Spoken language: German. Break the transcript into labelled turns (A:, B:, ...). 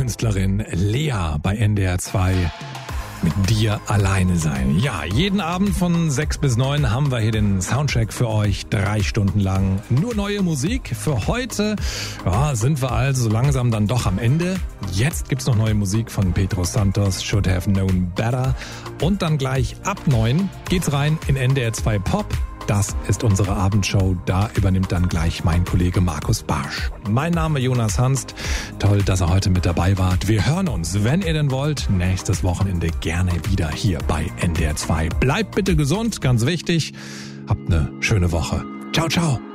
A: Künstlerin Lea bei NDR 2. Mit dir alleine sein. Ja, jeden Abend von 6 bis 9 haben wir hier den Soundcheck für euch. 3 Stunden lang nur neue Musik. Für heute sind wir also langsam dann doch am Ende. Jetzt gibt's noch neue Musik von Pedro Santos, Should Have Known Better. Und dann gleich ab 9 geht's rein in NDR 2 Pop. Das ist unsere Abendshow. Da übernimmt dann gleich mein Kollege Markus Barsch. Mein Name Jonas Hanst. Toll, dass ihr heute mit dabei wart. Wir hören uns, wenn ihr denn wollt, nächstes Wochenende gerne wieder hier bei NDR 2. Bleibt bitte gesund, ganz wichtig. Habt eine schöne Woche. Ciao, ciao.